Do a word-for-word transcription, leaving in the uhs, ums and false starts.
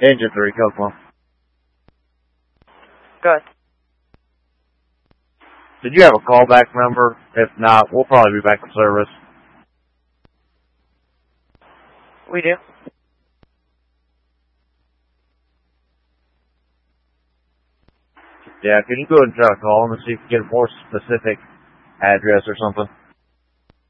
Engine three, Kokomo. Good. Did you have a callback number? If not, we'll probably be back in service. We do. Yeah, can you go ahead and try to call them and see if you can get a more specific address or something?